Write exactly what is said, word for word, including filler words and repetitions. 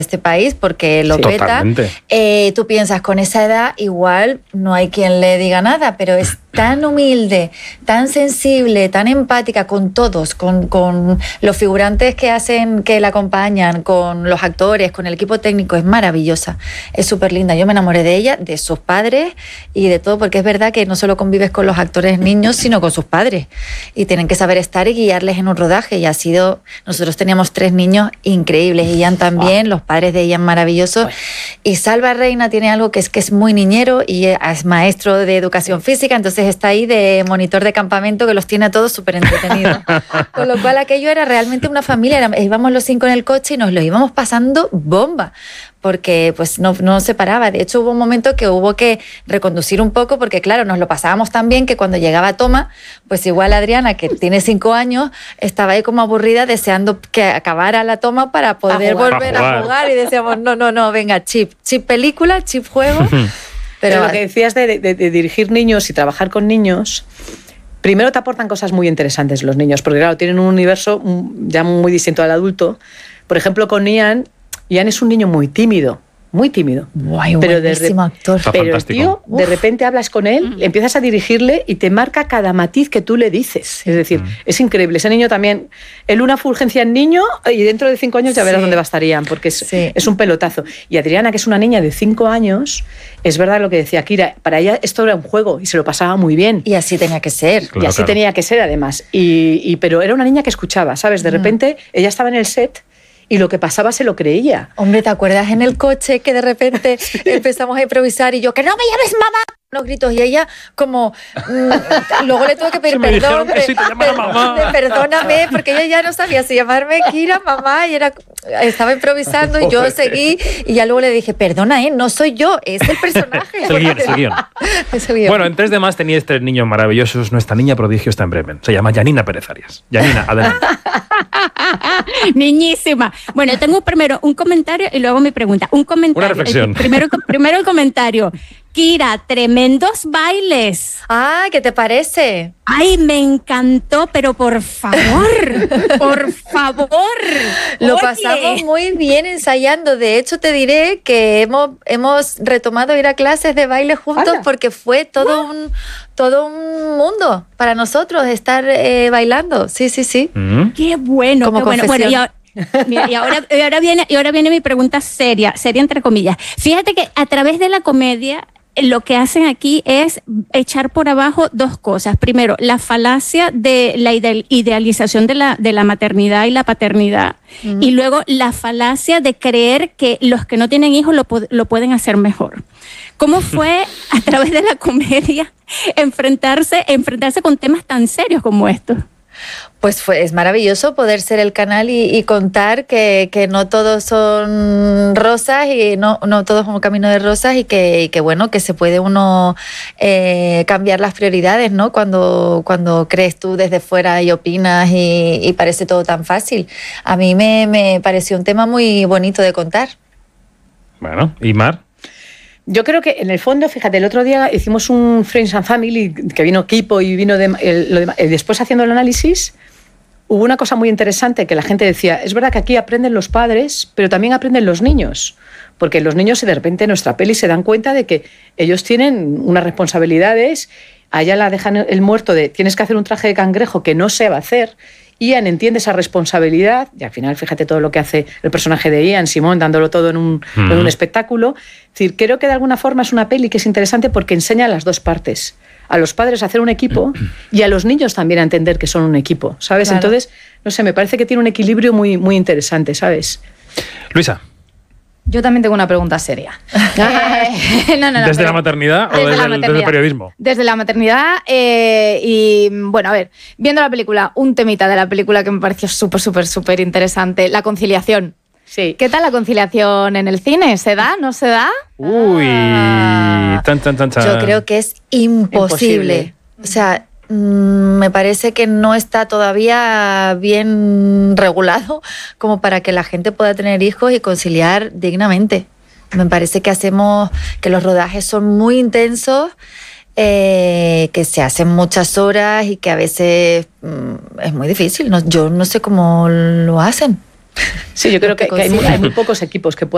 este país porque lo Sí, peta. totalmente. Eh, tú piensas, con esa edad igual no hay quien le diga nada, pero es tan humilde, tan sensible, tan empática con todos, con, con los figurantes que hacen, que la acompañan, con los actores, con el equipo técnico. Es maravillosa, es súper linda. Yo me enamoré de ella, de sus padres y de todo, porque es verdad que no solo convives con los actores niños, sino con sus padres, y tienen que saber estar y guiarles en un rodaje. Y ha sido, nosotros teníamos tres niños increíbles, y Ian también, los padres de Ian maravillosos. Y Salva Reina tiene algo que es que es muy niñero y es maestro de educación física, entonces está ahí de monitor de campamento, que los tiene a todos súper entretenidos. Con lo cual aquello era realmente una familia, era, íbamos los cinco en el coche y nos lo íbamos pasando bomba, porque pues no, no se paraba. De hecho hubo un momento que hubo que reconducir un poco, porque claro, nos lo pasábamos tan bien que cuando llegaba toma, pues igual Adriana, que tiene cinco años, estaba ahí como aburrida deseando que acabara la toma para poder A jugar. volver A a jugar. jugar, y decíamos, no, no, no, venga, chip, chip película, chip juego. Pero Pero lo que decías de, de- de dirigir niños y trabajar con niños, primero te aportan cosas muy interesantes los niños, porque claro, tienen un universo mm, ya muy distinto al adulto. Por ejemplo, con Ian, Ian es un niño muy tímido, muy tímido. Guay, Pero de buenísimo rep- actor. Está Pero el fantástico. tío, de Uf. repente hablas con él, empiezas a dirigirle y te marca cada matiz que tú le dices. Es decir, Mm. es increíble. Ese niño también, él una fulgencia en niño y dentro de cinco años ya verás Sí. dónde bastarían, porque es, Sí. es un pelotazo. Y Adriana, que es una niña de cinco años, es verdad lo que decía Kira, para ella esto era un juego y se lo pasaba muy bien. Y así tenía que ser. Claro, y así claro. tenía que ser, además. Y, y- pero era una niña que escuchaba, ¿sabes? De Mm. repente ella estaba en el set y lo que pasaba se lo creía. Hombre, ¿te acuerdas en el coche que de repente empezamos a improvisar y yo, que no me llames mamá? Los gritos, y ella como mm, luego le tuve que pedir Se me perdón, dijeron que sí te llamara mamá. de- perdóname, porque ella ya no sabía si llamarme Kira, mamá, y era, estaba improvisando y yo seguí, y ya luego le dije, perdona, ¿eh? No soy yo, es el personaje. Es el guión, es el guión. Es el guión. Bueno, en tres de más teníais tres niños maravillosos. Nuestra niña prodigio está en Bremen. Se llama Janina Pérez Arias. Janina, adelante. Niñísima. Bueno, tengo primero un comentario y luego mi pregunta. Un comentario. Una reflexión. El primero, primero el comentario. Kira, tremendos bailes. Ah, ¿qué te parece? Ay, me encantó, pero por favor, por favor. Lo Oye. pasamos muy bien ensayando. De hecho, te diré que hemos, hemos retomado ir a clases de baile juntos. ¡Hala! Porque fue todo un, todo un mundo para nosotros estar eh, bailando. Sí, sí, sí. Mm. Qué bueno, Como qué bueno. Bueno, y confesión. ahora, mira, y, ahora, y, ahora viene, y ahora viene mi pregunta seria, seria entre comillas. Fíjate que a través de la comedia lo que hacen aquí es echar por abajo dos cosas. Primero, la falacia de la ide- idealización de la, de la maternidad y la paternidad. Mm. Y luego la falacia de creer que los que no tienen hijos lo, pu- lo pueden hacer mejor. ¿Cómo fue a través de la comedia enfrentarse, enfrentarse con temas tan serios como estos? Pues fue, es maravilloso poder ser el canal y, y contar que, que no todos son rosas y no, no todos son un camino de rosas, y que, y que bueno, que se puede uno eh, cambiar las prioridades, ¿no? Cuando, cuando crees tú desde fuera y opinas y, y parece todo tan fácil. A mí me, me pareció un tema muy bonito de contar. Bueno, ¿y Mar? Yo creo que en el fondo, fíjate, el otro día hicimos un Friends and Family, que vino Kipo y vino de, el, lo de- eh, después haciendo el análisis, hubo una cosa muy interesante que la gente decía, es verdad que aquí aprenden los padres, pero también aprenden los niños, porque los niños de repente en nuestra peli se dan cuenta de que ellos tienen unas responsabilidades, a ella la dejan el muerto de tienes que hacer un traje de cangrejo que no se va a hacer. Ian entiende esa responsabilidad y al final fíjate todo lo que hace el personaje de Ian, Simón, dándolo todo en un, Mm. en un espectáculo. Es decir, creo que de alguna forma es una peli que es interesante porque enseña a las dos partes. A los padres a hacer un equipo y a los niños también a entender que son un equipo, ¿sabes? Claro. Entonces, no sé, me parece que tiene un equilibrio muy, muy interesante, ¿sabes? Luisa, Yo también tengo una pregunta seria. Eh, no, no, no, ¿desde pero- la maternidad o desde desde, la el, desde el maternidad. periodismo? Desde la maternidad eh, y, bueno, a ver, viendo la película, un temita de la película que me pareció súper, súper, súper interesante, la conciliación. Sí. ¿Qué tal la conciliación en el cine? ¿Se da? ¿No se da? Uy, Ah. tan, tan, tan, tan. Yo creo que es imposible. Imposible. O sea, mm, me parece que no está todavía bien regulado como para que la gente pueda tener hijos y conciliar dignamente. Me parece que hacemos, que los rodajes son muy intensos, eh, que se hacen muchas horas y que a veces mm, es muy difícil. No, yo no sé cómo lo hacen. Sí, yo creo que, que hay, muy- hay muy pocos equipos que puedan